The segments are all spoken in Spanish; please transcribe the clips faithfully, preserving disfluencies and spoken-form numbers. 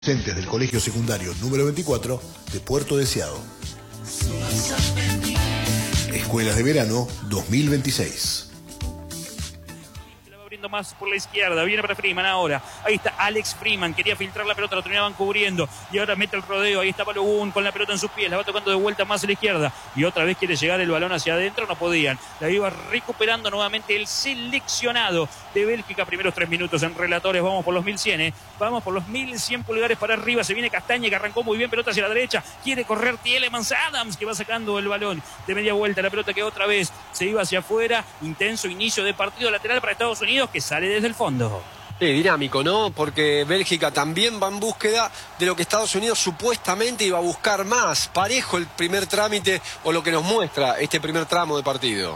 Docentes del Colegio Secundario número veinticuatro de Puerto Deseado. Escuelas de Verano dos mil veintiséis. Más por la izquierda, viene para Freeman ahora, ahí está Alex Freeman, quería filtrar la pelota, lo terminaban cubriendo y ahora mete el rodeo, ahí está Balogun con la pelota en sus pies, la va tocando de vuelta más a la izquierda y otra vez quiere llegar el balón hacia adentro, no podían, la iba recuperando nuevamente el seleccionado de Bélgica. Primeros tres minutos en relatores, vamos por los mil cien, ¿eh? Vamos por los mil cien pulgares para arriba, se viene Castañe que arrancó muy bien, pelota hacia la derecha, quiere correr Tielemans, Adams que va sacando el balón de media vuelta, la pelota que otra vez se iba hacia afuera, intenso inicio de partido lateral para Estados Unidos que sale desde el fondo. Sí, dinámico, ¿no? Porque Bélgica también va en búsqueda de lo que Estados Unidos supuestamente iba a buscar más. Parejo el primer trámite o lo que nos muestra este primer tramo de partido.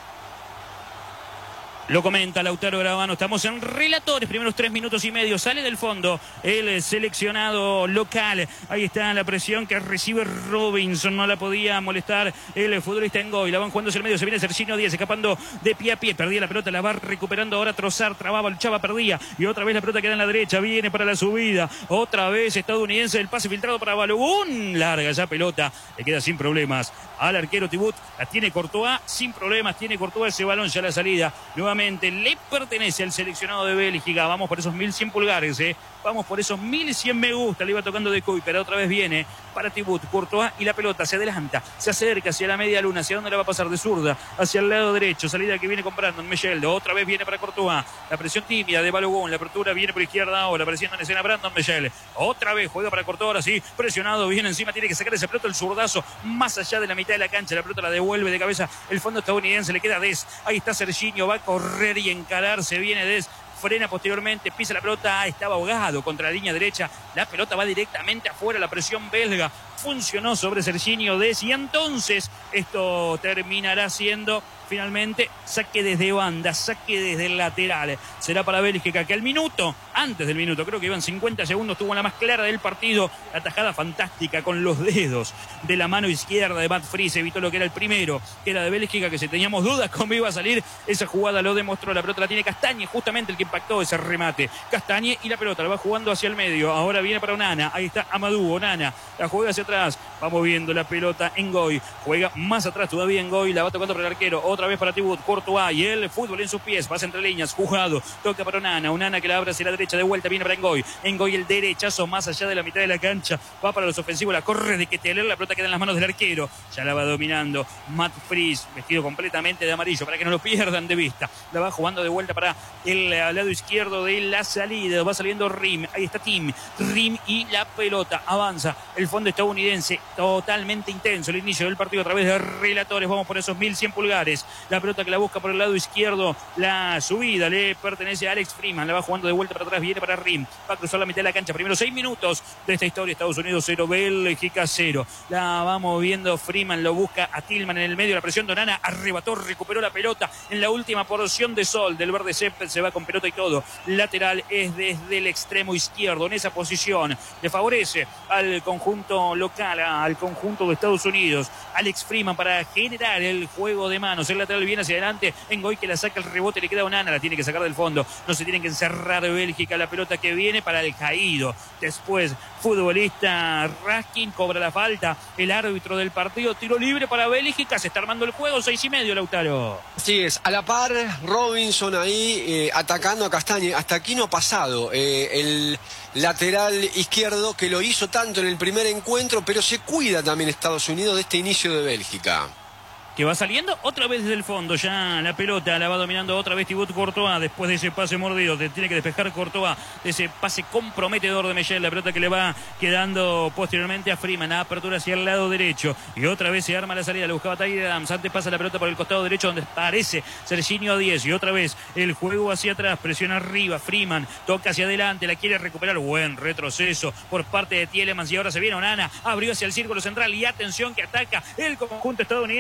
Lo comenta Lautaro Gravano, estamos en relatores, primeros tres minutos y medio, sale del fondo el seleccionado local, ahí está la presión que recibe Robinson, no la podía molestar el futbolista Ngoy, la van jugando hacia el medio, se viene Serginho Díaz escapando de pie a pie, perdía la pelota, la va recuperando ahora Trossard, trababa, luchaba, perdía, y otra vez la pelota queda en la derecha, viene para la subida, otra vez estadounidense, el pase filtrado para Balogun, larga ya pelota, le queda sin problemas al arquero Tibut, la tiene Courtois, sin problemas, tiene Courtois ese balón ya a la salida, nuevamente le pertenece al seleccionado de Bélgica. Vamos por esos mil cien pulgares, ¿eh? Vamos por esos mil cien me gusta. Le iba tocando de Cuy, pero otra vez viene para Tibut, Courtois y la pelota se adelanta, se acerca hacia la media luna. ¿Hacia dónde la va a pasar? De zurda, hacia el lado derecho. Salida que viene con Brandon Mellel. Otra vez viene para Courtois. La presión tímida de Balogun. La apertura viene por izquierda ahora. Apareciendo en escena Brandon Mellel. Otra vez juega para Courtois. Ahora sí, presionado. Viene encima. Tiene que sacar esa pelota. El zurdazo más allá de la mitad de la cancha. La pelota la devuelve de cabeza el fondo estadounidense. Le queda Des. Ahí está Serginho. Va a correr y encararse. Viene Des. Frena posteriormente, pisa la pelota, estaba ahogado contra la línea derecha, la pelota va directamente afuera, la presión belga funcionó sobre Serginho Des y entonces esto terminará siendo finalmente saque desde banda, saque desde el lateral, será para Bélgica que al minuto, antes del minuto, creo que iban cincuenta segundos, tuvo la más clara del partido, la tajada fantástica con los dedos de la mano izquierda de Matt Fries, evitó lo que era el primero, que era de Bélgica, que si teníamos dudas cómo iba a salir, esa jugada lo demostró, la pelota la tiene Castañe, justamente el que impactó ese remate, Castañe y la pelota la va jugando hacia el medio, ahora viene para Onana, ahí está Amadou, Onana, la juega hacia atrás, va moviendo la pelota Ngoy, juega más atrás todavía Ngoy, la va tocando para el arquero, otra vez para Tibut, Courtois y el fútbol en sus pies, pasa entre líneas, jugado, toca para Onana, Onana que la abre hacia la derecha, de vuelta viene para Ngoy, Ngoy el derechazo más allá de la mitad de la cancha, va para los ofensivos, la corre de Ketteler, la pelota queda en las manos del arquero, ya la va dominando Matt Fries, vestido completamente de amarillo, para que no lo pierdan de vista, la va jugando de vuelta para el lado izquierdo de la salida, va saliendo Rim, ahí está Tim, Rim y la pelota, avanza el fondo estadounidense, totalmente intenso el inicio del partido a través de relatores, vamos por esos mil cien pulgares, la pelota que la busca por el lado izquierdo, la subida le pertenece a Alex Freeman, la va jugando de vuelta para atrás, viene para Rim, va a cruzar la mitad de la cancha, primero seis minutos de esta historia, Estados Unidos cero, Bélgica cero, la va moviendo Freeman, lo busca a Tillman en el medio, la presión de Onana, arrebató, recuperó la pelota en la última porción de sol del verde césped, se va con pelota y todo, lateral es desde el extremo izquierdo, en esa posición, le favorece al conjunto local, al conjunto de Estados Unidos, Alex Freeman para generar el juego de manos, el lateral viene hacia adelante, Ngoy que la saca el rebote, le queda a Onana, la tiene que sacar del fondo, no se tienen que encerrar de Bélgica, la pelota que viene para el caído, después futbolista Raskin cobra la falta, el árbitro del partido, tiro libre para Bélgica, se está armando el juego, seis y medio Lautaro. Así es, a la par Robinson ahí eh, atacando a Castañe, hasta aquí no ha pasado eh, el lateral izquierdo que lo hizo tanto en el primer encuentro, pero se cuida también Estados Unidos de este inicio de Bélgica. Que va saliendo otra vez desde el fondo, ya la pelota la va dominando otra vez Tibut Courtois, después de ese pase mordido, tiene que despejar Courtois, de ese pase comprometedor de Mellel, la pelota que le va quedando posteriormente a Freeman, a apertura hacia el lado derecho, y otra vez se arma la salida, le buscaba Tyler Adams, antes pasa la pelota por el costado derecho donde aparece Serginho Díaz, y otra vez el juego hacia atrás, presiona arriba, Freeman, toca hacia adelante, la quiere recuperar, buen retroceso por parte de Tielemans, y ahora se viene Onana, abrió hacia el círculo central, y atención que ataca el conjunto estadounidense a todo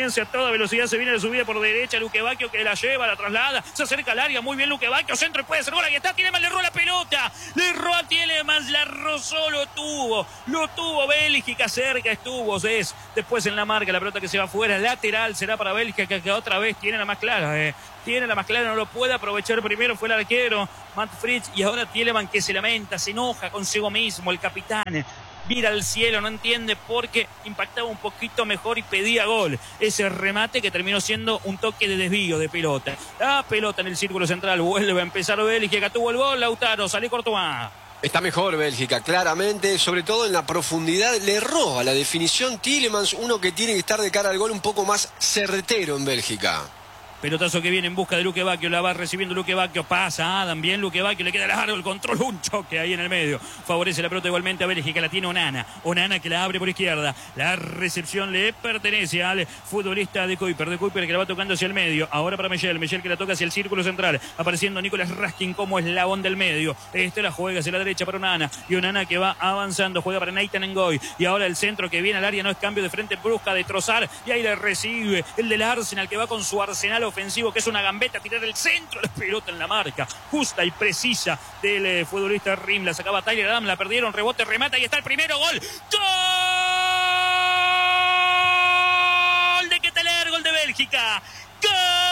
toda velocidad se viene de subida por derecha. Luque Bacchio que la lleva, la traslada, se acerca al área, muy bien Luque Bacchio, centro y puede ser gol. Ahí está, Tielemans le erró la pelota, le erró a Tielemans, la rozó, lo tuvo, lo tuvo Bélgica, cerca estuvo, es después en la marca, la pelota que se va afuera, lateral, será para Bélgica, que, que otra vez tiene la más clara, eh. tiene la más clara, no lo puede aprovechar. Primero fue el arquero Matt Fritz y ahora Tielemans que se lamenta, se enoja consigo mismo, el capitán mira al cielo, no entiende por qué impactaba un poquito mejor y pedía gol. Ese remate que terminó siendo un toque de desvío de pelota. La pelota en el círculo central, vuelve a empezar Bélgica, tuvo el gol, Lautaro, salió Courtois. Está mejor Bélgica, claramente, sobre todo en la profundidad. Le erró a la definición Tielemans, uno que tiene que estar de cara al gol un poco más certero en Bélgica. Pelotazo que viene en busca de Luque Bacchio, la va recibiendo Luque Bacchio, pasa Adam, bien Luque Bacchio, le queda largo el control, un choque ahí en el medio, favorece la pelota igualmente a Bélgica, la tiene Onana, Onana que la abre por izquierda, la recepción le pertenece al futbolista de Kuiper, de Kuiper que la va tocando hacia el medio, ahora para Michel, Michel que la toca hacia el círculo central, apareciendo Nicolás Raskin como eslabón del medio, este la juega hacia la derecha para Onana, y Onana que va avanzando, juega para Nathan Ngoy, y ahora el centro que viene al área, no es cambio de frente, busca destrozar, y ahí le recibe el del Arsenal que va con su arsenal ofensivo, que es una gambeta, tirar el centro, la pelota en la marca, justa y precisa del eh, futbolista Rim, la sacaba Tyler Adams, la perdieron, rebote, remata y está el primero gol. ¡Gol de Ketelaere, gol de Bélgica! ¡Gol!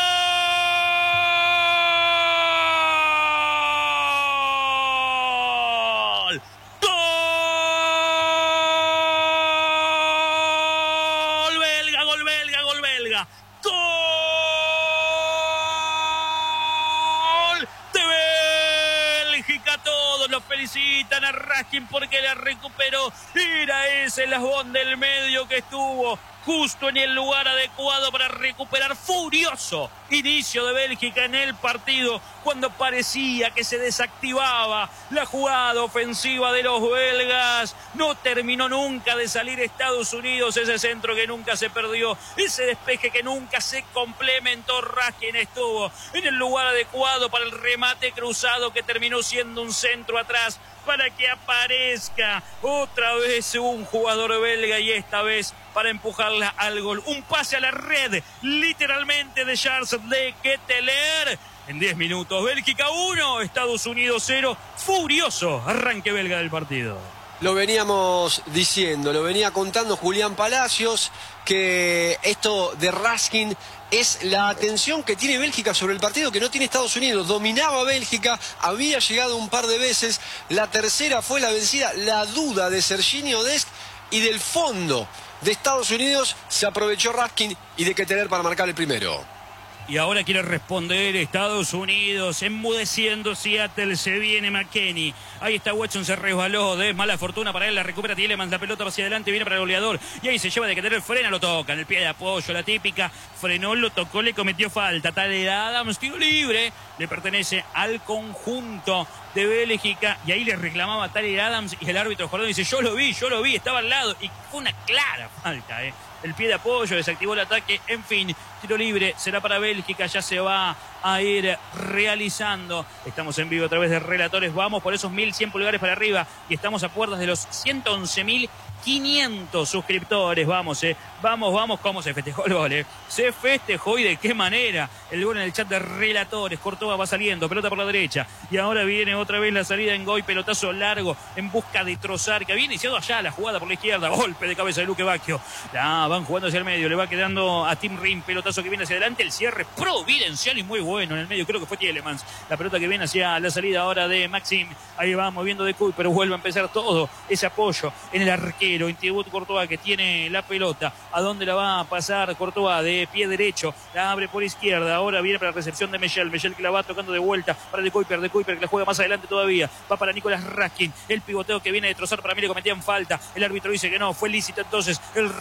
¡Gol belga, gol belga, gol belga! ¡Gol! Todos lo felicitan a Raskin porque la recuperó. Era ese el asbón del medio que estuvo justo en el lugar adecuado para recuperar. Furioso inicio de Bélgica en el partido cuando parecía que se desactivaba la jugada ofensiva de los belgas. No terminó nunca de salir Estados Unidos, ese centro que nunca se perdió, ese despeje que nunca se complementó. Raskin estuvo en el lugar adecuado para el remate cruzado que terminó siendo un centro atrás para que aparezca otra vez un jugador belga y esta vez para empujarla al gol. Un pase a la red, literalmente, de Charles de Ketelaere. En diez minutos, Bélgica uno, Estados Unidos cero. Furioso arranque belga del partido. Lo veníamos diciendo, lo venía contando Julián Palacios, que esto de Raskin es la atención que tiene Bélgica sobre el partido que no tiene Estados Unidos. Dominaba Bélgica, había llegado un par de veces, la tercera fue la vencida, la duda de Serginho Dest, y del fondo de Estados Unidos se aprovechó Raskin y de Ketelaere para marcar el primero. Y ahora quiere responder Estados Unidos, enmudeciendo Seattle, se viene McKennie. Ahí está Watson, se resbaló, de mala fortuna para él, la recupera Tielemans, la pelota va hacia adelante, viene para el goleador. Y ahí se lleva de Ketelaere, frena, lo toca, en el pie de apoyo, la típica, frenó, lo tocó, le cometió falta. Tyler Adams, tiro libre, le pertenece al conjunto de Bélgica. Y ahí le reclamaba a Tyler Adams y el árbitro Jordán dice, yo lo vi, yo lo vi, estaba al lado. Y fue una clara falta, eh. El pie de apoyo, desactivó el ataque, en fin, tiro libre, será para Bélgica, ya se va a ir realizando. Estamos en vivo a través de Relatores, vamos por esos mil cien pulgares para arriba y estamos a puertas de los ciento once mil quinientos suscriptores, vamos, eh, vamos, vamos, cómo se festejó el gol, eh. Se festejó y de qué manera. El gol en el chat de Relatores, Courtois va saliendo, pelota por la derecha y ahora viene otra vez la salida en Ngoy, pelotazo largo en busca de Trossard, que había iniciado allá la jugada por la izquierda, golpe de cabeza de Luque Bacchio, la van jugando hacia el medio, le va quedando a Tim Rim, pelotazo que viene hacia adelante, el cierre providencial y muy bueno en el medio, creo que fue Tielemans, la pelota que viene hacia la salida ahora de Maxim, ahí va moviendo de Kuiper, pero vuelve a empezar todo ese apoyo en el arquero Thibaut Courtois que tiene la pelota. ¿A dónde la va a pasar Courtois? De pie derecho, la abre por izquierda, ahora viene para la recepción de Michel, Michel que la va tocando de vuelta para de Kuiper, de Kuiper que la juega más adelante todavía, va para Nicolás Raskin, el pivoteo que viene de Trossard, para mí le cometían falta, el árbitro dice que no, fue lícito entonces el